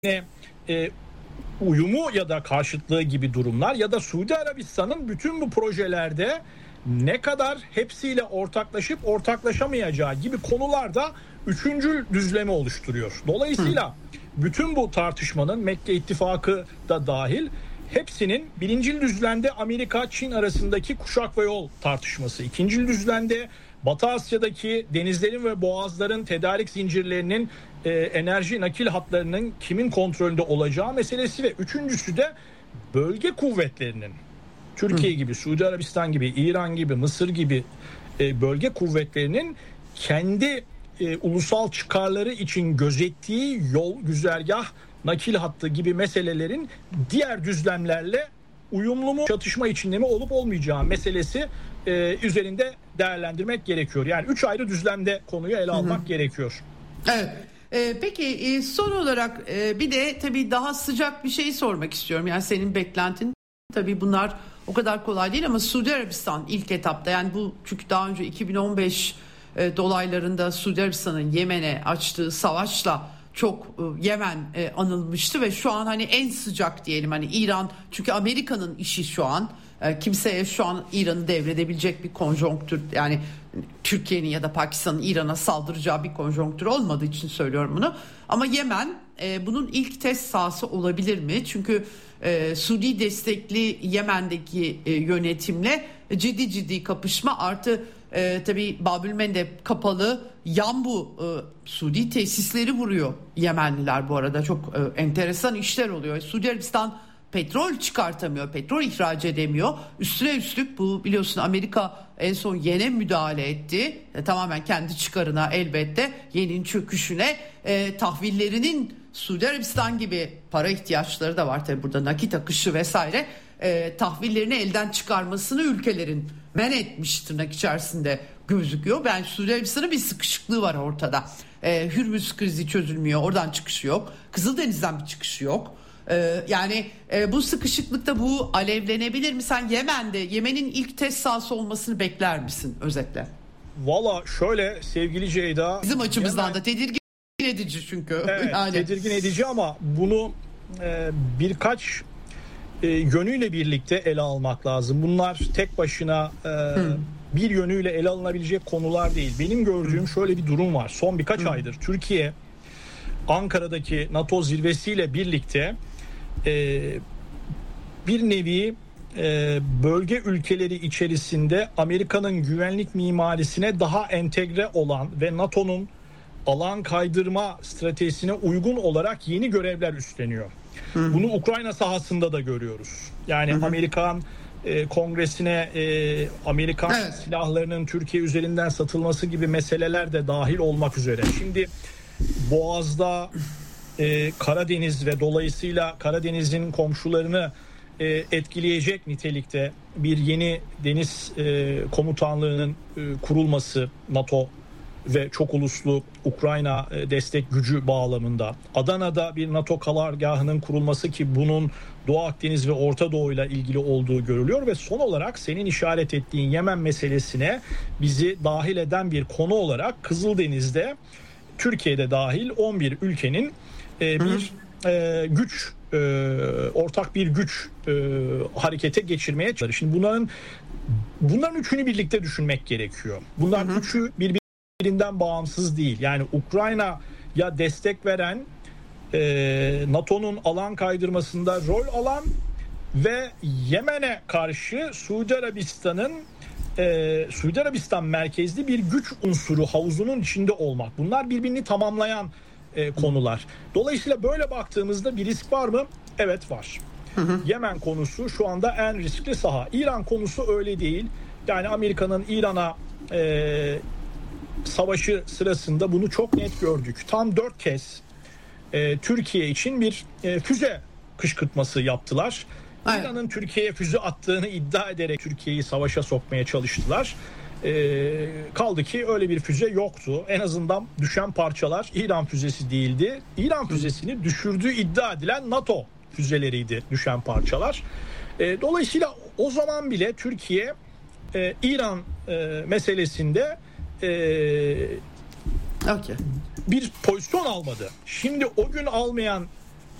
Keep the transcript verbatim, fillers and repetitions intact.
e, uyumu ya da karşıtlığı gibi durumlar ya da Suudi Arabistan'ın bütün bu projelerde ne kadar hepsiyle ortaklaşıp ortaklaşamayacağı gibi konularda üçüncül düzlemi oluşturuyor. Dolayısıyla Hı. bütün bu tartışmanın Mekke İttifakı da dahil hepsinin birincil düzlemde Amerika-Çin arasındaki kuşak ve yol tartışması, ikincil düzlemde Batı Asya'daki denizlerin ve boğazların tedarik zincirlerinin e, enerji nakil hatlarının kimin kontrolünde olacağı meselesi ve üçüncüsü de bölge kuvvetlerinin Türkiye gibi, Suudi Arabistan gibi, İran gibi, Mısır gibi e, bölge kuvvetlerinin kendi e, ulusal çıkarları için gözettiği yol, güzergah, nakil hattı gibi meselelerin diğer düzlemlerle uyumlu mu, çatışma içinde mi olup olmayacağı meselesi e, üzerinde değerlendirmek gerekiyor. Yani üç ayrı düzlemde konuyu ele almak hı hı. gerekiyor. Evet. Ee, peki e, son olarak e, bir de tabii daha sıcak bir şey sormak istiyorum. Yani senin beklentin, tabii bunlar o kadar kolay değil ama Suudi Arabistan ilk etapta, yani bu çünkü daha önce iki bin on beş e, dolaylarında Suudi Arabistan'ın Yemen'e açtığı savaşla çok e, Yemen e, anılmıştı ve şu an hani en sıcak diyelim hani İran, çünkü Amerika'nın işi şu an e, kimseye şu an İran'ı devredebilecek bir konjonktür, yani Türkiye'nin ya da Pakistan'ın İran'a saldıracağı bir konjonktür olmadığı için söylüyorum bunu. Ama Yemen e, bunun ilk test sahası olabilir mi? Çünkü e, Suudi destekli Yemen'deki e, yönetimle ciddi ciddi kapışma, artı e, tabii Babülmendeb kapalı, Yanbu e, Suudi tesisleri vuruyor Yemenliler bu arada. Çok e, enteresan işler oluyor. Suudi Arabistan petrol çıkartamıyor, petrol ihraç edemiyor. Üstüne üstlük bu, biliyorsun Amerika en son Yen'e müdahale etti. E, tamamen kendi çıkarına elbette, Yen'in çöküşüne, e, tahvillerinin Suudi Arabistan gibi para ihtiyaçları da var tabii burada, nakit akışı vesaire, e, tahvillerini elden çıkarmasını ülkelerin men etmiş tırnak içerisinde gözüküyor. Ben Suudi Arabistan'ın bir sıkışıklığı var ortada. E, Hürmüz krizi çözülmüyor, oradan çıkışı yok. Kızıldeniz'den bir çıkışı yok. Ee, yani e, bu sıkışıklıkta bu alevlenebilir mi? Sen Yemen'de, Yemen'in ilk test sahası olmasını bekler misin özetle? Valla şöyle sevgili Ceyda, bizim açımızdan Yemen da tedirgin edici çünkü. Evet, yani tedirgin edici ama bunu e, birkaç e, yönüyle birlikte ele almak lazım. Bunlar tek başına e, bir yönüyle ele alınabilecek konular değil. Benim gördüğüm şöyle bir durum var. Son birkaç Hı. aydır Türkiye Ankara'daki NATO zirvesiyle birlikte e, bir nevi e, bölge ülkeleri içerisinde Amerika'nın güvenlik mimarisine daha entegre olan ve NATO'nun alan kaydırma stratejisine uygun olarak yeni görevler üstleniyor. Hı. Bunu Ukrayna sahasında da görüyoruz. Yani hı hı. Amerikan e, Kongresine e, Amerikan evet. silahlarının Türkiye üzerinden satılması gibi meseleler de dahil olmak üzere. Şimdi Boğaz'da e, Karadeniz ve dolayısıyla Karadeniz'in komşularını e, etkileyecek nitelikte bir yeni deniz e, komutanlığının e, kurulması NATO ve çok uluslu Ukrayna e, destek gücü bağlamında, Adana'da bir NATO karargahının kurulması ki bunun Doğu Akdeniz ve Orta Doğu ile ilgili olduğu görülüyor ve son olarak senin işaret ettiğin Yemen meselesine bizi dahil eden bir konu olarak Kızıldeniz'de Türkiye'de dahil on bir ülkenin e, bir e, güç, e, ortak bir güç e, harekete geçirmeye çalışıyor. Şimdi bunların bunların üçünü birlikte düşünmek gerekiyor. Bunlar hı hı. üçü birbirinden bağımsız değil. Yani Ukrayna'ya destek veren, e, NATO'nun alan kaydırmasında rol alan ve Yemen'e karşı Suudi Arabistan'ın Ee, Suudi Arabistan merkezli bir güç unsuru havuzunun içinde olmak. Bunlar birbirini tamamlayan e, konular. Dolayısıyla böyle baktığımızda bir risk var mı? Evet var. Hı hı. Yemen konusu şu anda en riskli saha. İran konusu öyle değil. Yani Amerika'nın İran'a e, savaşı sırasında bunu çok net gördük. Tam dört kez e, Türkiye için bir e, füze kışkırtması yaptılar. Aynen. İran'ın Türkiye'ye füze attığını iddia ederek Türkiye'yi savaşa sokmaya çalıştılar. Ee, kaldı ki öyle bir füze yoktu. En azından düşen parçalar İran füzesi değildi. İran füzesini düşürdüğü iddia edilen NATO füzeleriydi düşen parçalar. Ee, dolayısıyla o zaman bile Türkiye e, İran e, meselesinde e, okay. bir pozisyon almadı. Şimdi o gün almayan